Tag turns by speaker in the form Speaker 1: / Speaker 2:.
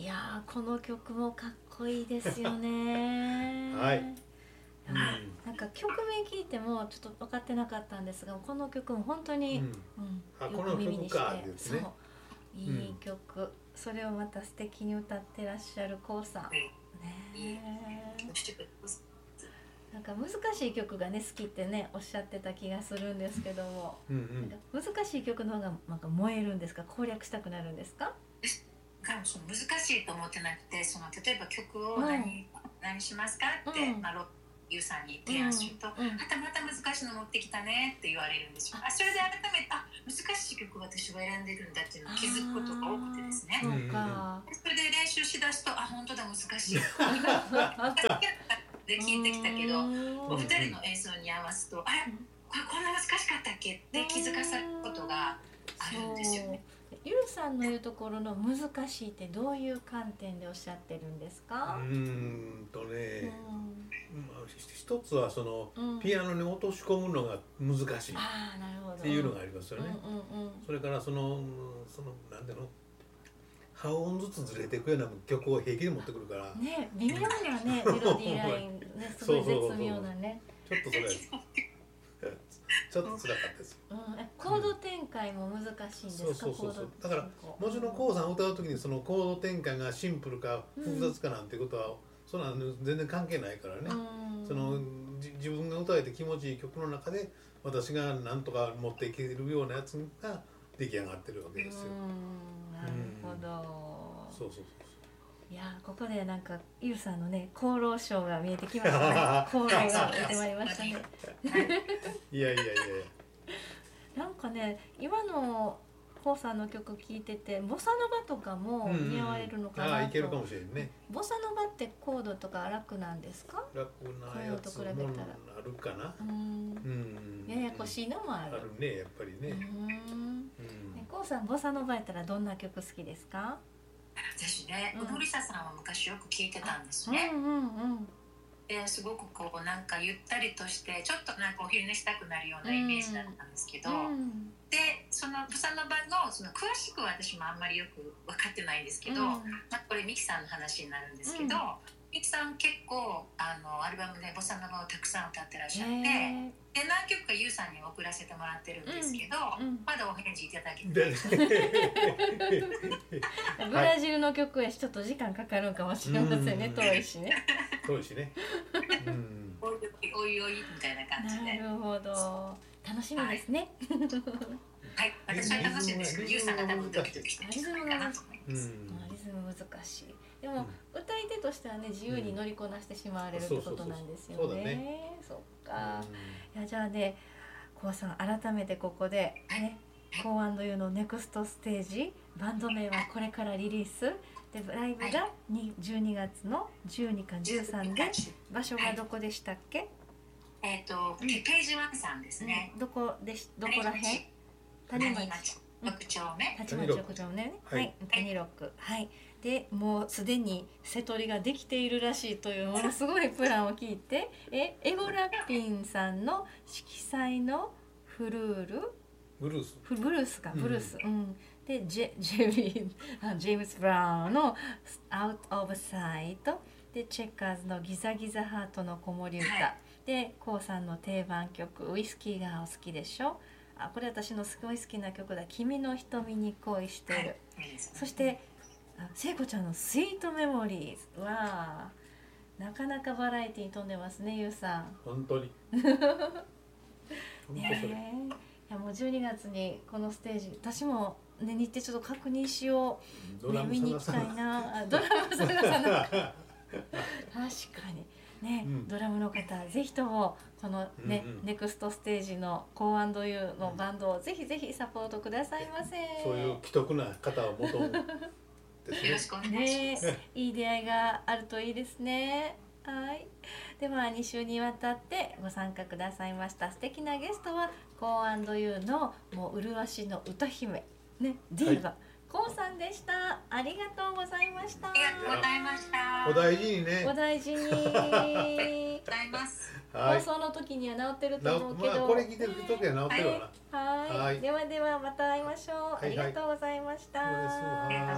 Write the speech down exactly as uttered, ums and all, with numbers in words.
Speaker 1: やーこの曲もかっこいいですよね
Speaker 2: はい、
Speaker 1: うん、なんか曲名聞いてもちょっと分かってなかったんですが、この曲も本当に、
Speaker 2: うん
Speaker 1: うん、よく耳にして、そういい曲、うん、それをまた素敵に歌ってらっしゃるコウさん、ね、なんか難しい曲がね好きってねおっしゃってた気がするんですけども、うんうん、なんか難しい曲の方がなんか燃えるんですか、攻略したくなるんですか？
Speaker 3: その難しいと思ってなくて、その例えば曲を何、うん、何しますかって、うんまあ、ユウさんに提案すると、うんうん、またまた難しいの持ってきたねって言われるんですよ。あ、それで改めてあ難しい曲を私は選んでるんだっていうのを気づくことが多くてですね、そうか、それで練習しだすとあ本当だ難しいで聞いてきたけど、お二人の演奏に合わすとあれこれこんな難しかったっけって気づかされることがあるんですよね。
Speaker 1: ユウさんの言うところの難しいってどういう観点でおっしゃってるんですか？
Speaker 2: うーんとね、うんまあ、一つはその、うん、ピアノに落とし込むのが難しいっていうのがありますよね。それからそのそのなんていうの半音ずつずれていくような曲を平気で持ってくるから
Speaker 1: ね、微妙なねメロディーラインねすごい絶妙なね
Speaker 2: ちょっとそれちょっと辛かったです、
Speaker 1: うん、コード展開も難しいんですか？
Speaker 2: そうそうそうそう、だからもちろんコウさん歌う時にそのコード展開がシンプルか複雑かなんていうことは、うん、そんな全然関係ないからね、うん、その自分が歌えて気持ちいい曲の中で私が何とか持っていけるようなやつが出来上がってるわけですよ。
Speaker 1: うんなるほど、
Speaker 2: うん、そうそうそう、
Speaker 1: いやここでなんかユウさんのね功労賞が見えてきましたね功労が出てまいりましたね
Speaker 2: いやいやいや
Speaker 1: なんかね今のコウさんの曲聴いててボサノバとかも似合われるのかなと、うんうん、
Speaker 2: あいけるかもしれんね。
Speaker 1: ボサノバってコードとか楽なんですか？
Speaker 2: 楽なやつもあるかな。うん、
Speaker 1: うん、ややこしいのもある。
Speaker 2: あるねやっぱりね。
Speaker 1: コウさんボサノバやったらどんな曲好きですか？
Speaker 3: 私ね、うのりささんは昔よく聴いてたんですね。うんうんうん、ですごくこうなんかゆったりとしてちょっとなんかお昼寝したくなるようなイメージだったんですけど、うん、でそのボサノバ の, その詳しくは私もあんまりよく分かってないんですけど、うんまあ、これミキさんの話になるんですけど、うん、ミキさん結構あのアルバムでボサノバをたくさん歌ってらっしゃって、で何曲かユウさんに送らせてもらってるんですけど、うんうん、まだお返事いただけて
Speaker 1: ブラジルの曲やしちょっと時間かかるかもしれませんね、遠いしね
Speaker 2: 遠いしね
Speaker 3: うんおいおいおいみたいな感じで。
Speaker 1: なるほど、楽しみですね
Speaker 3: はい、はい、私は楽しいんですけどユウさんが多分ドキドキしてるんじゃないかなと思います。
Speaker 1: リズム難しい。でも、うん、歌い手としてはね自由に乗りこなしてしまわれるってことなんですよね。そっか、うん、いやじゃあねコウさん改めてここでねコウ&ユーのネクストステージバンド名はこれからリリースでライブがじゅうにがつのじゅうにかじゅうさんで場所がどこでしたっけ？
Speaker 3: えっとページワンさんですね。
Speaker 1: どこでしどこらへん？
Speaker 3: 谷町ろく丁目。
Speaker 1: 谷町ろく丁目ね。はい。谷六。はい。でもうすでに瀬戸りができているらしいというものすごいプランを聞いてえエゴラッピンさんの色彩のフルール
Speaker 2: ブルース
Speaker 1: ブルースかブルース、うんうん、でジェジェリージェームス・ブラウンの「Out of Sight」でチェッカーズの「ギザギザハートの子守歌」はい、でコウさんの定番曲「ウイスキーがお好きでしょ」あこれ私のすごい好きな曲だ「君の瞳に恋してる」はい、そして聖子ちゃんの「スイートメモリーズ」はなかなかバラエティに富んでますねユウさん。
Speaker 2: 本当に
Speaker 1: ねいやもうじゅうにがつにこのステージ私も、ね、日程ちょっと確認しよう、ね、見に行きたいなドラム探さな確かにね、うん、ドラムの方ぜひともこの、ねうんうん、ネクストステージのコウ&ユーのバンドをぜひぜひサポートくださいませ。
Speaker 2: そういう既得な方を求む
Speaker 3: ですね。よろしくお願いします、
Speaker 1: ね、いい出会いがあるといいですね。はい、ではに週にわたってご参加くださいました素敵なゲストはコウ&ユーのもう麗しの歌姫ねディーバ、はい、コウさんでした。ありがとうございました。
Speaker 3: ありがとうございました。
Speaker 2: お大事にね。
Speaker 1: お大事に。
Speaker 3: ございます。
Speaker 1: 放送の時には治ってると思うけど、
Speaker 2: まあ、これ聞いてる時は治ってるわな。
Speaker 1: はい、はい、はい、ではではまた会いましょう。はい、ありがとうございました。
Speaker 2: はい